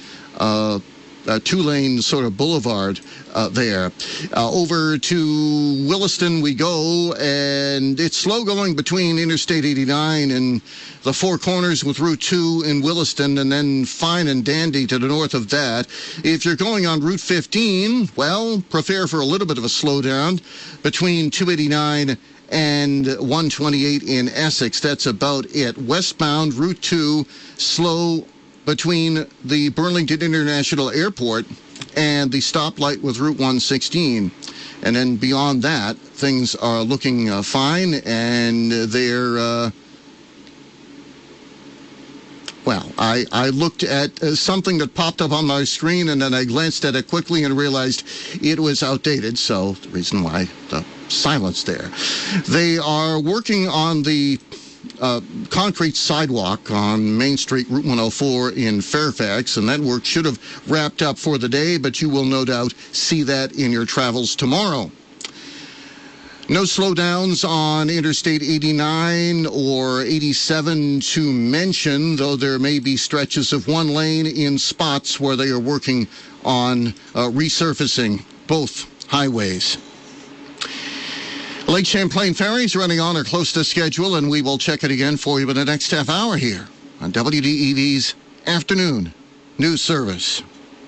sort of boulevard there. Over to Williston we go, and it's slow going between Interstate 89 and the Four Corners with Route 2 in Williston, and then Fine and Dandy to the north of that. If you're going on Route 15, well, prepare for a little bit of a slowdown between 289 and 128 in Essex. That's about it. Westbound Route 2, slow between the Burlington International Airport and the stoplight with Route 116. And then beyond that, things are looking fine, and they're, I looked at something that popped up on my screen, and then I glanced at it quickly and realized it was outdated, so the reason why the silence there. They are working on the concrete sidewalk on Main Street, Route 104 in Fairfax, and that work should have wrapped up for the day, but you will no doubt see that in your travels tomorrow. No slowdowns on Interstate 89 or 87 to mention, though there may be stretches of one lane in spots where they are working on resurfacing both highways. Lake Champlain ferries running on or close to schedule, and we will check it again for you in the next half hour here on WDEV's Afternoon News Service.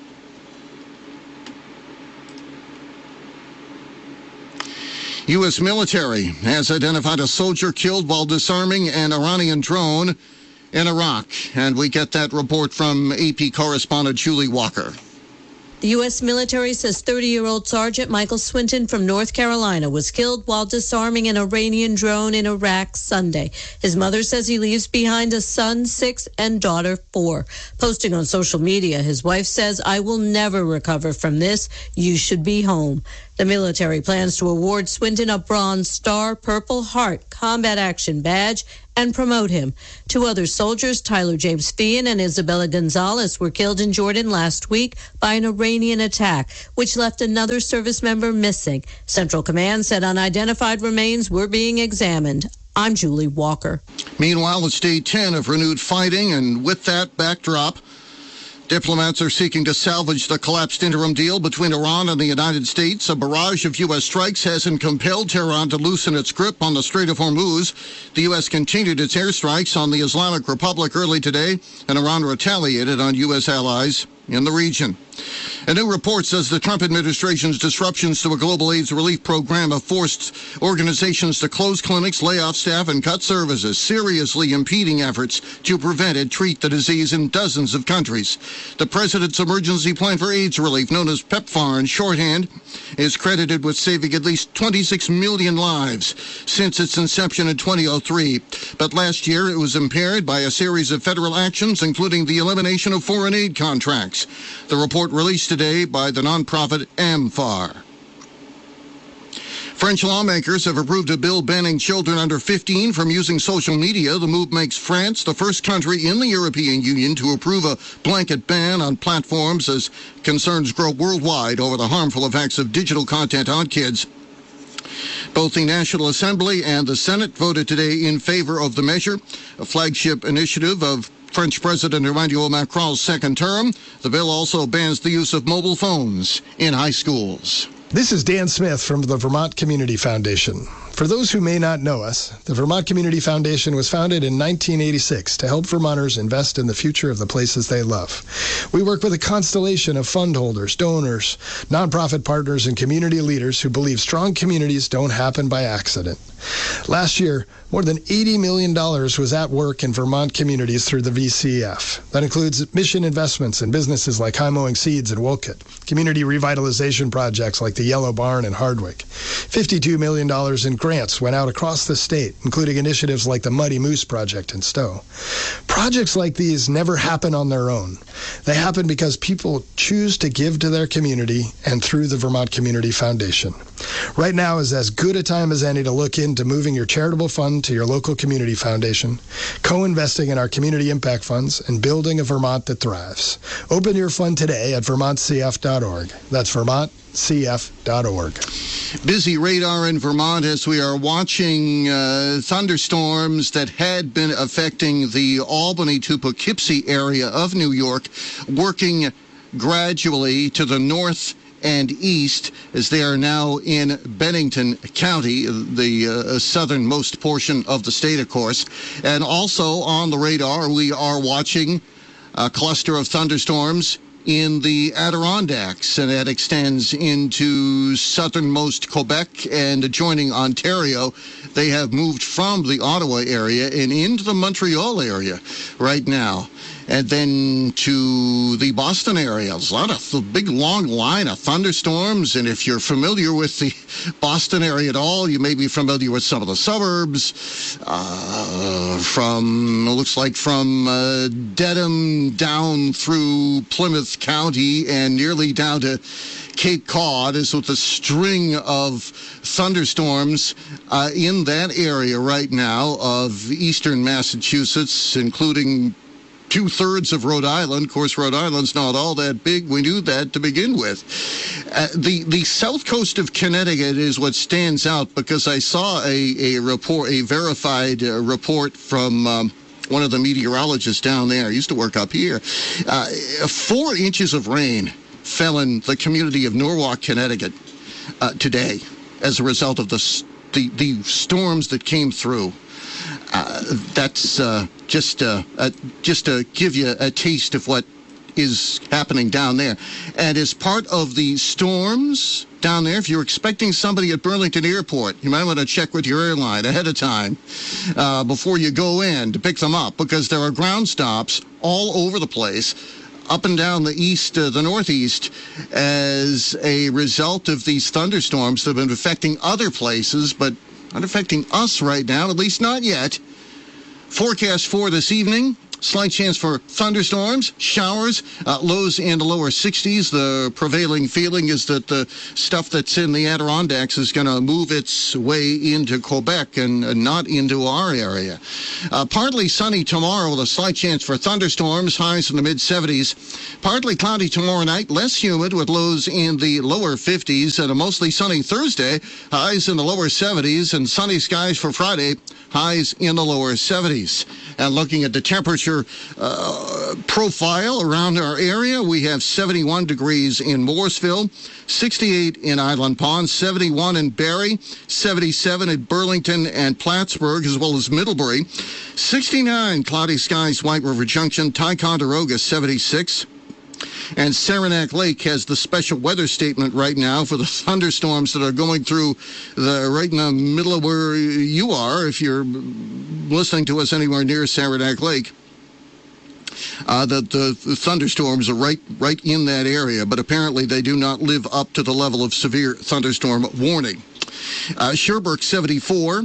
U.S. military has identified a soldier killed while disarming an Iranian drone in Iraq, and we get that report from AP correspondent Julie Walker. The U.S. military says 30-year-old Sergeant Michael Swinton from North Carolina was killed while disarming an Iranian drone in Iraq Sunday. His mother says he leaves behind a son, 6, and daughter, 4. Posting on social media, his wife says, "I will never recover from this. You should be home." The military plans to award Swinton a Bronze Star, Purple Heart Combat Action Badge and promote him. 2 other soldiers, Tyler James Feehan and Isabella Gonzalez, were killed in Jordan last week by an Iranian attack, which left another service member missing. Central Command said unidentified remains were being examined. I'm Julie Walker. Meanwhile, it's day 10 of renewed fighting, and with that backdrop, diplomats are seeking to salvage the collapsed interim deal between Iran and the United States. A barrage of U.S. strikes hasn't compelled Tehran to loosen its grip on the Strait of Hormuz. The U.S. continued its airstrikes on the Islamic Republic early today, and Iran retaliated on U.S. allies in the region. A new report says the Trump administration's disruptions to a global AIDS relief program have forced organizations to close clinics, lay off staff, and cut services, seriously impeding efforts to prevent and treat the disease in dozens of countries. The president's emergency plan for AIDS relief, known as PEPFAR in shorthand, is credited with saving at least 26 million lives since its inception in 2003. But last year, it was impaired by a series of federal actions, including the elimination of foreign aid contracts. The report released today by the nonprofit AMFAR. French lawmakers have approved a bill banning children under 15 from using social media. The move makes France the first country in the European Union to approve a blanket ban on platforms as concerns grow worldwide over the harmful effects of digital content on kids. Both the National Assembly and the Senate voted today in favor of the measure, a flagship initiative of French President Emmanuel Macron's second term. The bill also bans the use of mobile phones in high schools. This is Dan Smith from the Vermont Community Foundation. For those who may not know us, the Vermont Community Foundation was founded in 1986 to help Vermonters invest in the future of the places they love. We work with a constellation of fund holders, donors, nonprofit partners, and community leaders who believe strong communities don't happen by accident. Last year, more than $80 million was at work in Vermont communities through the VCF. That includes mission investments in businesses like High Mowing Seeds in Wolcott, community revitalization projects like the Yellow Barn in Hardwick. $52 million in grants went out across the state, including initiatives like the Muddy Moose Project in Stowe. Projects like these never happen on their own. They happen because people choose to give to their community and through the Vermont Community Foundation. Right now is as good a time as any to look into moving your charitable fund to your local community foundation, co-investing in our community impact funds, and building a Vermont that thrives. Open your fund today at vermontcf.org. That's vermontcf.org. Busy radar in Vermont as we are watching thunderstorms that had been affecting the Albany to Poughkeepsie area of New York, working gradually to the north and east as they are now in Bennington County, the southernmost portion of the state, of course. And also on the radar, we are watching a cluster of thunderstorms in the Adirondacks, and that extends into southernmost Quebec and adjoining Ontario. They have moved from the Ottawa area and into the Montreal area right now. And then to the Boston area. There's a lot of big, long line of thunderstorms. And if you're familiar with the Boston area at all, you may be familiar with some of the suburbs from Dedham down through Plymouth County and nearly down to Cape Cod, is with a string of thunderstorms in that area right now of eastern Massachusetts, including 2/3 of Rhode Island. Of course, Rhode Island's not all that big. We knew that to begin with. The south coast of Connecticut is what stands out because I saw a report, a verified report from one of the meteorologists down there. I used to work up here. 4 inches of rain fell in the community of Norwalk, Connecticut today as a result of the storms that came through. That's just to give you a taste of what is happening down there. And as part of the storms down there, if you're expecting somebody at Burlington Airport, you might want to check with your airline ahead of time before you go in to pick them up, because there are ground stops all over the place, up and down the east, the northeast, as a result of these thunderstorms that have been affecting other places, but not affecting us right now, at least not yet. Forecast for this evening: slight chance for thunderstorms, showers, lows in the lower 60s. The prevailing feeling is that the stuff that's in the Adirondacks is going to move its way into Quebec and not into our area. Partly sunny tomorrow with a slight chance for thunderstorms, highs in the mid-70s. Partly cloudy tomorrow night, less humid with lows in the lower 50s, and a mostly sunny Thursday, highs in the lower 70s, and sunny skies for Friday, highs in the lower 70s. And looking at the temperature profile around our area, we have 71 degrees in Morrisville, 68 in Island Pond, 71 in Barrie, 77 at Burlington and Plattsburgh, as well as Middlebury, 69 cloudy skies, White River Junction, Ticonderoga, 76. And Saranac Lake has the special weather statement right now for the thunderstorms that are going through right in the middle of where you are, if you're listening to us anywhere near Saranac Lake. The thunderstorms are right in that area, but apparently they do not live up to the level of severe thunderstorm warning. Sherbrooke, 74.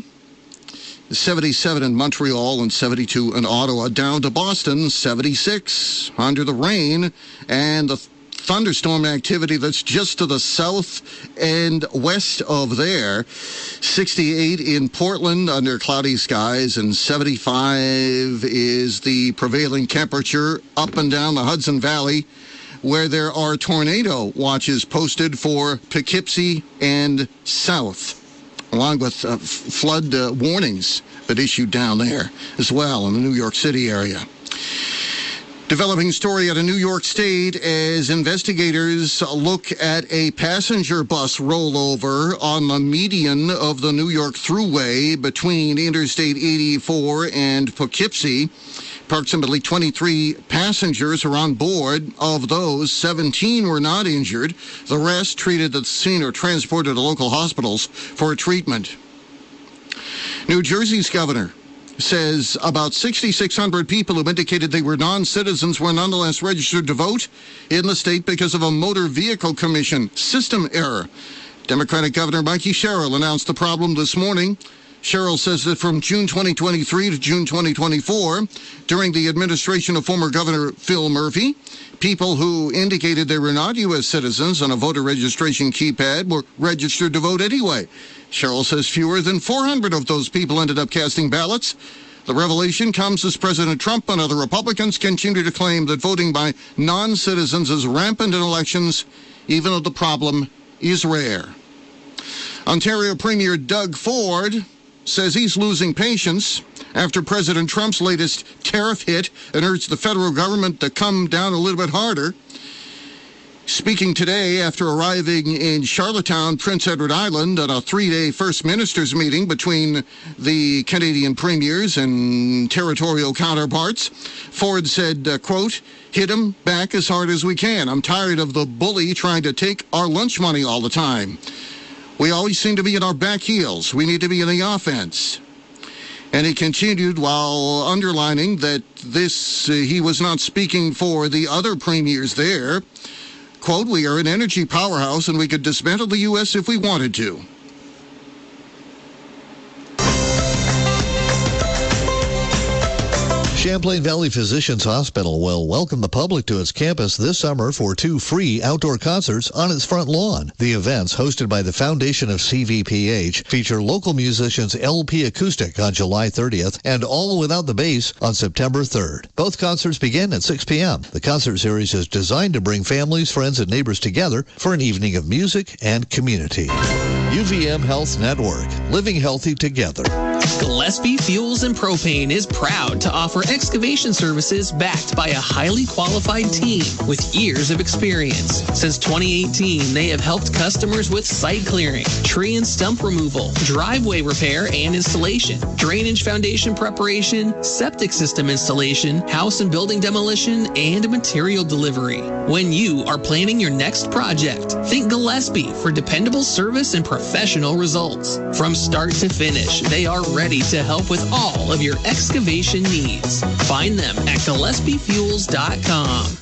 77 in Montreal and 72 in Ottawa. Down to Boston, 76 under the rain and the thunderstorm activity that's just to the south and west of there. 68 in Portland under cloudy skies, and 75 is the prevailing temperature up and down the Hudson Valley, where there are tornado watches posted for Poughkeepsie and south, along with flood warnings that issued down there as well in the New York City area. Developing story out of New York State as investigators look at a passenger bus rollover on the median of the New York Thruway between Interstate 84 and Poughkeepsie. Approximately 23 passengers are on board. Of those, 17 were not injured. The rest treated at the scene or transported to local hospitals for treatment. New Jersey's governor says about 6,600 people who indicated they were non-citizens were nonetheless registered to vote in the state because of a Motor Vehicle Commission system error. Democratic Governor Mikey Sherrill announced the problem this morning. Sherrill says that from June 2023 to June 2024, during the administration of former Governor Phil Murphy, people who indicated they were not U.S. citizens on a voter registration keypad were registered to vote anyway. Sherrill says fewer than 400 of those people ended up casting ballots. The revelation comes as President Trump and other Republicans continue to claim that voting by non-citizens is rampant in elections, even though the problem is rare. Ontario Premier Doug Ford says he's losing patience after President Trump's latest tariff hit and urged the federal government to come down a little bit harder. Speaking today after arriving in Charlottetown, Prince Edward Island, on a 3-day First Ministers meeting between the Canadian premiers and territorial counterparts, Ford said, quote, "Hit him back as hard as we can. I'm tired of the bully trying to take our lunch money all the time. We always seem to be in our back heels. We need to be in the offense." And he continued while underlining that he was not speaking for the other premiers there. Quote, "We are an energy powerhouse and we could dismantle the U.S. if we wanted to." Champlain Valley Physicians Hospital will welcome the public to its campus this summer for 2 free outdoor concerts on its front lawn. The events, hosted by the Foundation of CVPH, feature local musicians LP Acoustic on July 30th and All Without the Bass on September 3rd. Both concerts begin at 6 p.m. The concert series is designed to bring families, friends, and neighbors together for an evening of music and community. UVM Health Network, living healthy together. Gillespie Fuels and Propane is proud to offer excavation services backed by a highly qualified team with years of experience. Since 2018, they have helped customers with site clearing, tree and stump removal, driveway repair and installation, drainage foundation preparation, septic system installation, house and building demolition, and material delivery. When you are planning your next project, think Gillespie for dependable service and professional results. From start to finish, they are ready to help with all of your excavation needs. Find them at GillespieFuels.com.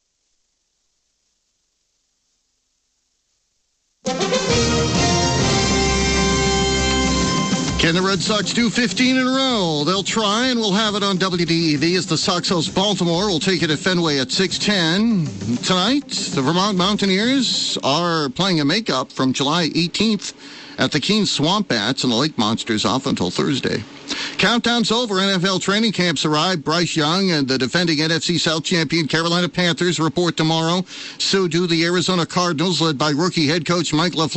Can the Red Sox do 15 in a row? They'll try, and we'll have it on WDEV as the Sox host Baltimore. We'll take it at Fenway at 6:10. Tonight, the Vermont Mountaineers are playing a makeup from July 18th at the Keene Swamp Bats, and the Lake Monsters off until Thursday. Countdown's over. NFL training camps arrive. Bryce Young and the defending NFC South champion Carolina Panthers report tomorrow. So do the Arizona Cardinals, led by rookie head coach Mike LaFleur.